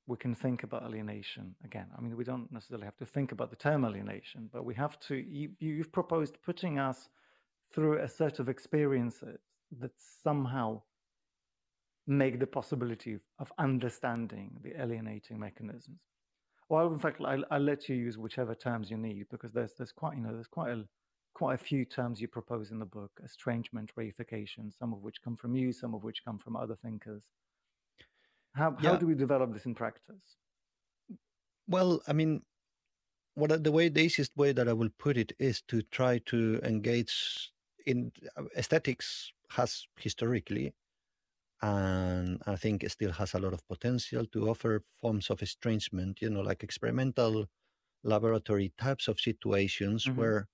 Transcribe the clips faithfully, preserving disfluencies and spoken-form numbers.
we can think about alienation again. I mean, we don't necessarily have to think about the term alienation, but we have to. You, you've proposed putting us through a set of experiences that somehow make the possibility of understanding the alienating mechanisms. Well, in fact, I'll, I'll let you use whichever terms you need, because there's there's quite you know there's quite a quite a few terms you propose in the book: estrangement, reification, some of which come from you, some of which come from other thinkers. How how Yeah. do we develop this in practice? Well, I mean, what I- the way the easiest way that I will put it is to try to engage in uh, aesthetics has historically, and I think it still has a lot of potential to offer forms of estrangement, you know, like experimental laboratory types of situations Mm-hmm. where,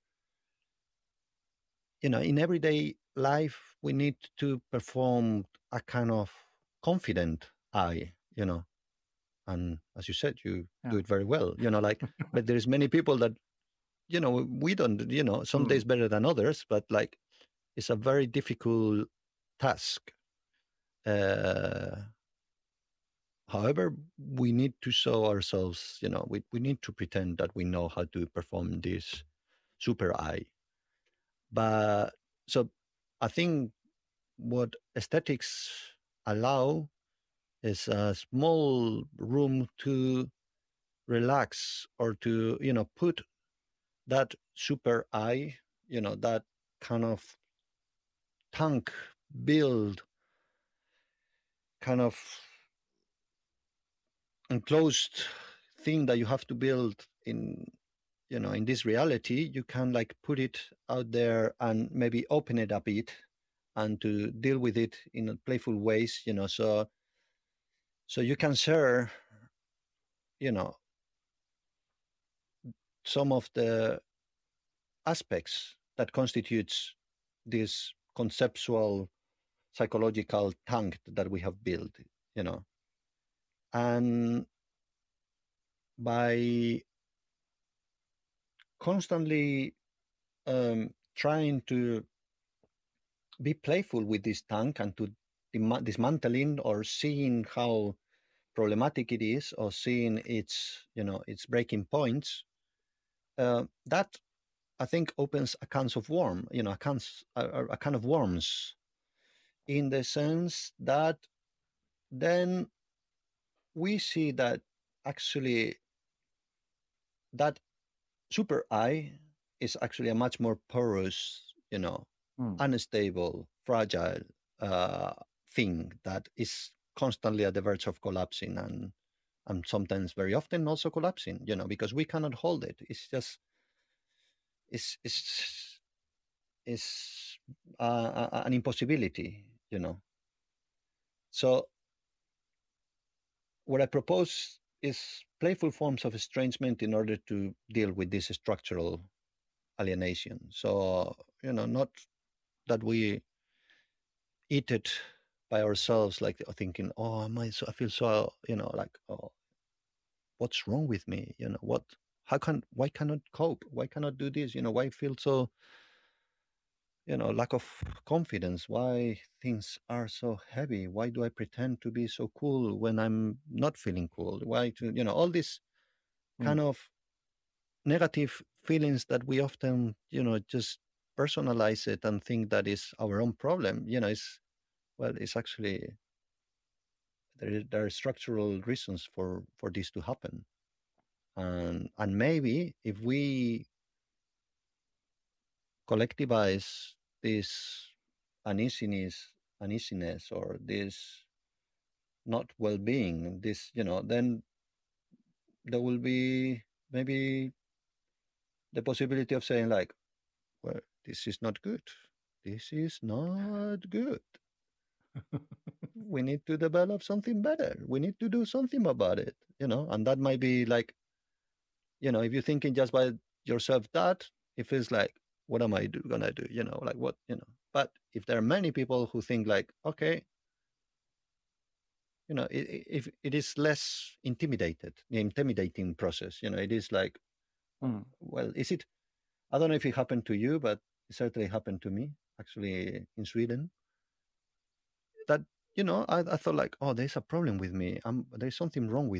you know, in everyday life, we need to perform a kind of confident eye, you know, and as you said, you Yeah. do it very well, you know, like, but there's many people that, you know, we don't, you know, some Mm. days better than others, but like, it's a very difficult task. Uh, However, we need to show ourselves, you know, we, we need to pretend that we know how to perform this super eye. But so I think what aesthetics allow is a small room to relax or to, you know, put that super eye, you know, that kind of tank build, kind of enclosed thing that you have to build in, you know, in this reality. You can like put it out there and maybe open it a bit and to deal with it in playful ways, you know, so so you can share, you know, some of the aspects that constitutes this conceptual psychological tank that we have built, you know, and by constantly um, trying to be playful with this tank and to dim- dismantling or seeing how problematic it is or seeing its, you know, its breaking points, uh, that I think opens a cans of worm, you know, a, cans, a, a a can of worms, in the sense that then we see that actually that super eye is actually a much more porous, you know, Mm. unstable, fragile uh, thing that is constantly at the verge of collapsing and and sometimes very often also collapsing, you know, because we cannot hold it. It's just it's it's it's uh, a- an impossibility, you know. So what I propose is playful forms of estrangement in order to deal with this structural alienation. So, you know, not that we eat it by ourselves, like thinking, oh, am I so, I feel so, you know, like, oh, what's wrong with me? You know, what, how can, why cannot cope? Why cannot do this? You know, why feel so, you know, lack of confidence? Why things are so heavy? Why do I pretend to be so cool when I'm not feeling cool? Why to, you know, all these Mm. kind of negative feelings that we often, you know, just personalize it and think that is our own problem. You know, it's, well, it's actually, there, is, there are structural reasons for, for this to happen. And, and maybe if we collectivize this uneasiness, uneasiness or this not well-being, this, you know, then there will be maybe the possibility of saying like, well, this is not good. This is not good. We need to develop something better. We need to do something about it, you know, and that might be like, you know, if you're thinking just by yourself that, it feels like, what am I do, gonna do? You know, like what, you know. But if there are many people who think like, okay, you know, it, it, if it is less intimidated, the intimidating process, you know, it is like, Mm. well, is it, I don't know if it happened to you, but it certainly happened to me actually in Sweden. That, you know, I, I thought like, oh, there's a problem with me. I'm, there's something wrong with